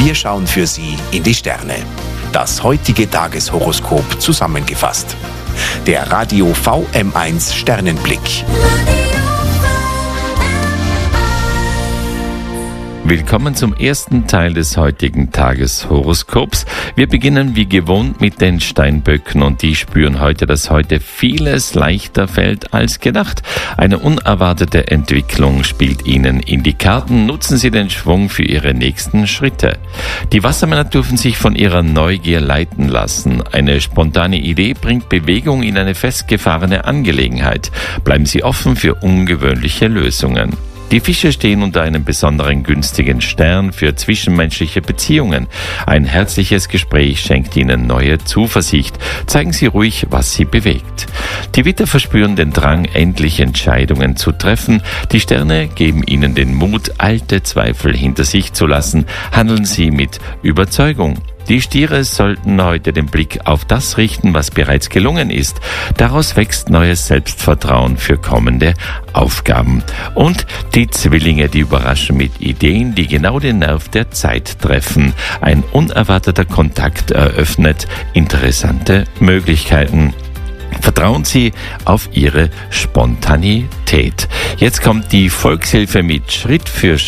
Wir schauen für Sie in die Sterne. Das heutige Tageshoroskop zusammengefasst. Der Radio VM1 Sternenblick. Willkommen zum ersten Teil des heutigen Tageshoroskops. Wir beginnen wie gewohnt mit den Steinböcken und die spüren heute, dass heute vieles leichter fällt als gedacht. Eine unerwartete Entwicklung spielt Ihnen in die Karten. Nutzen Sie den Schwung für Ihre nächsten Schritte. Die Wassermänner dürfen sich von ihrer Neugier leiten lassen. Eine spontane Idee bringt Bewegung in eine festgefahrene Angelegenheit. Bleiben Sie offen für ungewöhnliche Lösungen. Die Fische stehen unter einem besonderen günstigen Stern für zwischenmenschliche Beziehungen. Ein herzliches Gespräch schenkt Ihnen neue Zuversicht. Zeigen Sie ruhig, was Sie bewegt. Die Widder verspüren den Drang, endlich Entscheidungen zu treffen. Die Sterne geben Ihnen den Mut, alte Zweifel hinter sich zu lassen. Handeln Sie mit Überzeugung. Die Stiere sollten heute den Blick auf das richten, was bereits gelungen ist. Daraus wächst neues Selbstvertrauen für kommende Aufgaben. Und die Zwillinge, die überraschen mit Ideen, die genau den Nerv der Zeit treffen. Ein unerwarteter Kontakt eröffnet interessante Möglichkeiten. Vertrauen Sie auf Ihre Spontanität. Jetzt kommt die Volkshilfe mit Schritt für Schritt